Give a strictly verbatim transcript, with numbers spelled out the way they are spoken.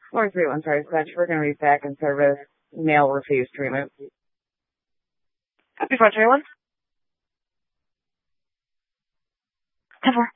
four three one, sorry, Scratch. We're going to read back in service. Mail refused treatment. Copy four three one. ten four.